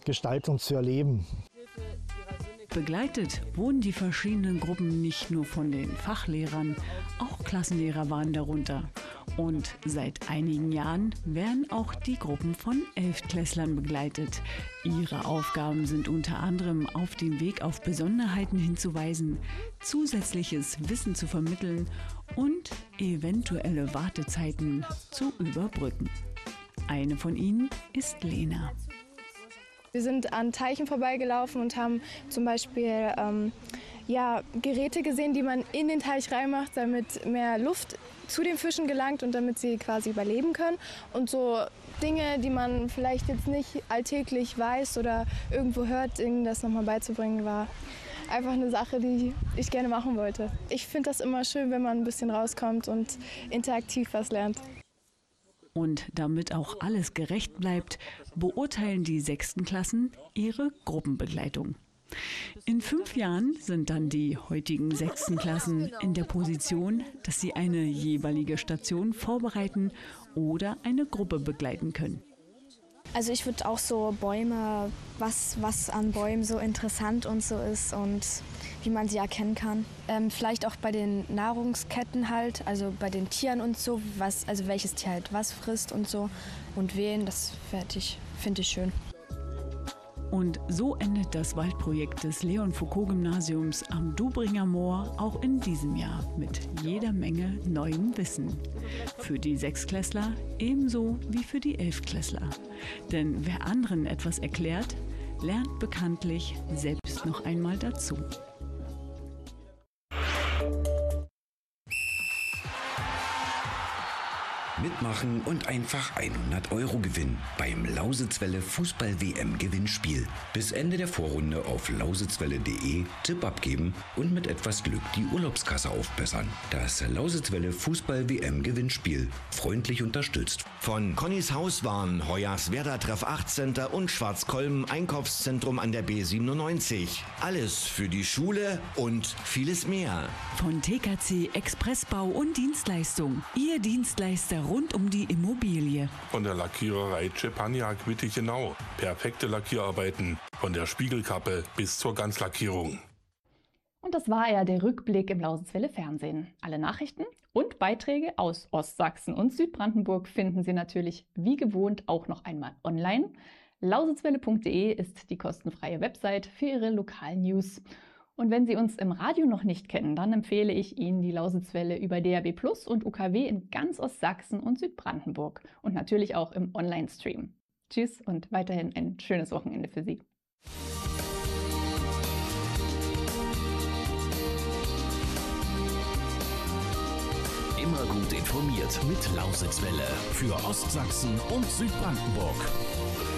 Gestaltung zu erleben. Begleitet wurden die verschiedenen Gruppen nicht nur von den Fachlehrern, auch Klassenlehrer waren darunter. Und seit einigen Jahren werden auch die Gruppen von Elftklässlern begleitet. Ihre Aufgaben sind unter anderem auf dem Weg auf Besonderheiten hinzuweisen, zusätzliches Wissen zu vermitteln und eventuelle Wartezeiten zu überbrücken. Eine von ihnen ist Lena. Wir sind an Teichen vorbeigelaufen und haben zum Beispiel Geräte gesehen, die man in den Teich reinmacht, damit mehr Luft zu den Fischen gelangt und damit sie quasi überleben können. Und so Dinge, die man vielleicht jetzt nicht alltäglich weiß oder irgendwo hört, ihnen das nochmal beizubringen, war einfach eine Sache, die ich gerne machen wollte. Ich finde das immer schön, wenn man ein bisschen rauskommt und interaktiv was lernt. Und damit auch alles gerecht bleibt, beurteilen die 6. Klassen ihre Gruppenbegleitung. In 5 Jahren sind dann die heutigen 6. Klassen in der Position, dass sie eine jeweilige Station vorbereiten oder eine Gruppe begleiten können. Also ich würde auch so Bäume, was an Bäumen so interessant und so ist und wie man sie erkennen kann. Vielleicht auch bei den Nahrungsketten halt, also bei den Tieren und so, welches Tier halt was frisst und so und wen, das finde ich schön. Und so endet das Waldprojekt des Leon-Foucault-Gymnasiums am Dubringer Moor auch in diesem Jahr mit jeder Menge neuem Wissen. Für die 6-Klässler ebenso wie für die 11-Klässler. Denn wer anderen etwas erklärt, lernt bekanntlich selbst noch einmal dazu. Mitmachen und einfach 100 € gewinnen beim Lausitzwelle Fußball-WM-Gewinnspiel. Bis Ende der Vorrunde auf lausitzwelle.de Tipp abgeben und mit etwas Glück die Urlaubskasse aufbessern. Das Lausitzwelle Fußball-WM-Gewinnspiel. Freundlich unterstützt von Connys Hauswaren, Hoyerswerda Treff 8 Center und Schwarzkolben Einkaufszentrum an der B97. Alles für die Schule und vieles mehr. Von TKC Expressbau und Dienstleistung. Ihr Dienstleister rund um die Immobilie. Von der Lackiererei Cepagnac Wittichenau. Perfekte Lackierarbeiten. Von der Spiegelkappe bis zur Ganzlackierung. Und das war ja der Rückblick im Lausitzwelle Fernsehen. Alle Nachrichten und Beiträge aus Ostsachsen und Südbrandenburg finden Sie natürlich wie gewohnt auch noch einmal online. Lausitzwelle.de ist die kostenfreie Website für Ihre lokalen News. Und wenn Sie uns im Radio noch nicht kennen, dann empfehle ich Ihnen die Lausitzwelle über DAB+ und UKW in ganz Ostsachsen und Südbrandenburg und natürlich auch im Online-Stream. Tschüss und weiterhin ein schönes Wochenende für Sie. Immer gut informiert mit Lausitzwelle für Ostsachsen und Südbrandenburg.